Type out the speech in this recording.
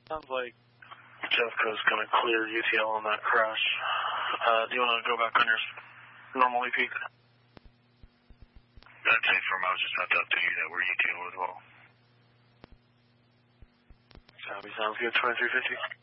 Sounds like Jeffco's going to clear UTL on that crash. Do you want to go back on your normal EP? That's it from, I was just about to update you that we're UTL as well. Copy, sounds good, 2350.